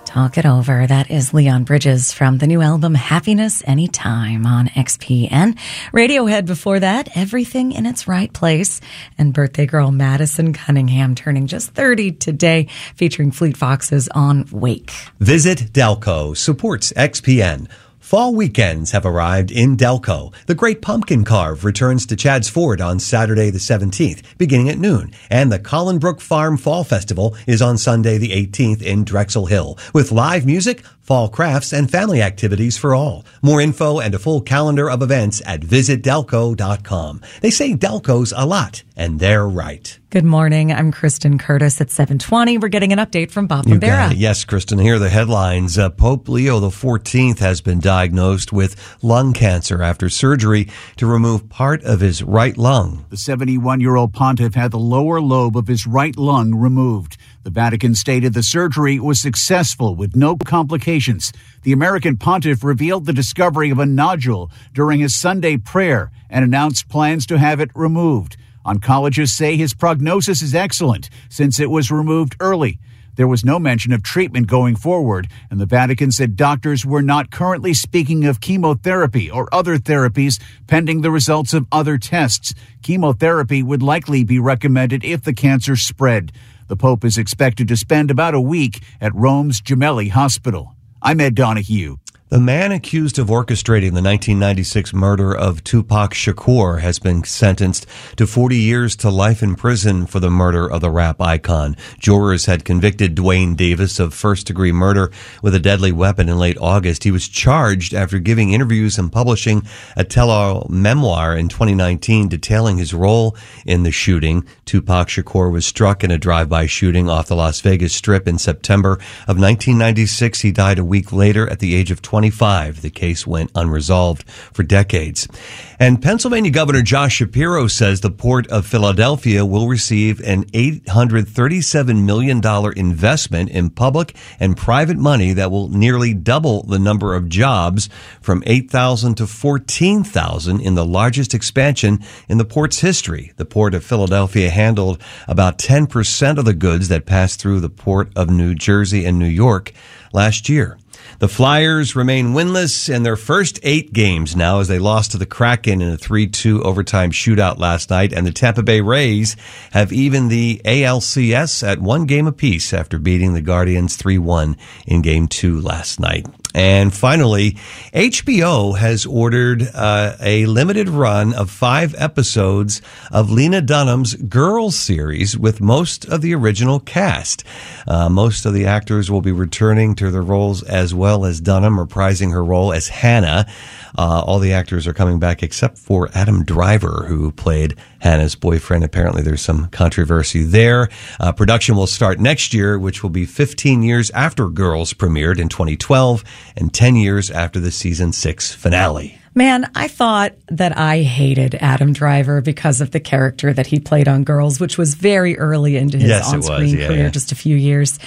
Talk It Over. That is Leon Bridges from the new album Happiness Anytime on XPN. Radiohead before that, Everything in Its Right Place. And birthday girl Madison Cunningham turning just 30 today, featuring Fleet Foxes on Wake. Visit Delco supports XPN. Fall weekends have arrived in Delco. The Great Pumpkin Carve returns to Chadds Ford on Saturday the 17th, beginning at noon. And the Collinbrook Farm Fall Festival is on Sunday the 18th in Drexel Hill, with live music, fall crafts, and family activities for all. More info and a full calendar of events at visitdelco.com. They say Delco's a lot, and they're right. Good morning. I'm Kristen Curtis at 7:20. We're getting an update from Bob Bombera. Yes, Kristen, here are the headlines. Pope Leo XIV has been diagnosed with lung cancer after surgery to remove part of his right lung. The 71-year-old pontiff had the lower lobe of his right lung removed. The Vatican stated the surgery was successful with no complications. The American pontiff revealed the discovery of a nodule during his Sunday prayer and announced plans to have it removed. Oncologists say his prognosis is excellent since it was removed early. There was no mention of treatment going forward, and the Vatican said doctors were not currently speaking of chemotherapy or other therapies pending the results of other tests. Chemotherapy would likely be recommended if the cancer spread. The Pope is expected to spend about a week at Rome's Gemelli Hospital. I'm Ed Donahue. The man accused of orchestrating the 1996 murder of Tupac Shakur has been sentenced to 40 years to life in prison for the murder of the rap icon. Jurors had convicted Dwayne Davis of first-degree murder with a deadly weapon in late August. He was charged after giving interviews and publishing a tell-all memoir in 2019 detailing his role in the shooting. Tupac Shakur was struck in a drive-by shooting off the Las Vegas Strip in September of 1996. He died a week later at the age of 25. The case went unresolved for decades. And Pennsylvania Governor Josh Shapiro says the Port of Philadelphia will receive an $837 million investment in public and private money that will nearly double the number of jobs from 8,000 to 14,000 in the largest expansion in the port's history. The Port of Philadelphia handled about 10% of the goods that passed through the Port of New Jersey and New York last year. The Flyers remain winless in their first 8 games now as they lost to the Kraken in a 3-2 overtime shootout last night. And the Tampa Bay Rays have evened the ALCS at 1 game apiece after beating the Guardians 3-1 in Game 2 last night. And finally, HBO has ordered a limited run of 5 episodes of Lena Dunham's Girls series with most of the original cast. Most of the actors will be returning to their roles as well as Dunham reprising her role as Hannah. All the actors are coming back except for Adam Driver, who played Hannah's boyfriend. Apparently there's some controversy there. Production will start next year, which will be 15 years after Girls premiered in 2012 and 10 years after the season 6 finale. Man, I thought that I hated Adam Driver because of the character that he played on Girls, which was very early into his on-screen career, just a few years.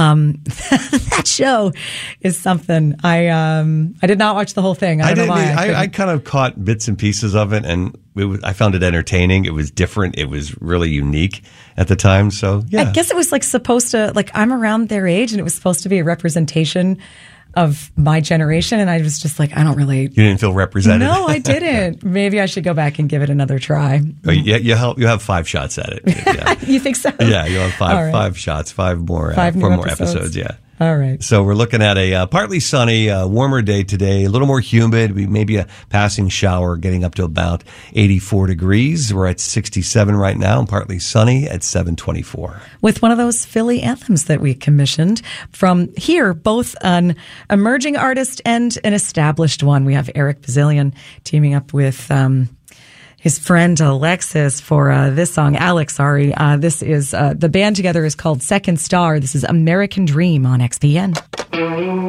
That show is something. I did not watch the whole thing. I don't know why. I kind of caught bits and pieces of it, and I found it entertaining. It was different. It was really unique at the time. So, yeah. I guess it was supposed to, I'm around their age, and it was supposed to be a representation of my generation, and I was just I don't really... You didn't feel represented? No, I didn't. Maybe I should go back and give it another try. Oh, yeah, you have 5 shots at it. Yeah. You think so? Yeah, you have 5 shots, 5 more episodes. Yeah. All right. So we're looking at a partly sunny, warmer day today, a little more humid, maybe a passing shower, getting up to about 84 degrees. We're at 67 right now, and partly sunny at 7:24. With one of those Philly anthems that we commissioned from here, both an emerging artist and an established one. We have Eric Bazilian teaming up with his friend Alexis for this song. Alex, sorry. This is the band together is called Second Star. This is American Dream on XPN.